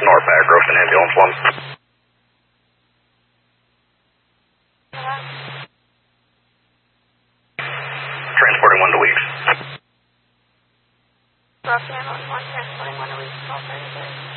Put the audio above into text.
NORPAC, Groveton Ambulance 1. Transporting 1 to Weeks. Groveton Ambulance 1, transporting 1 to Weeks, 12:33.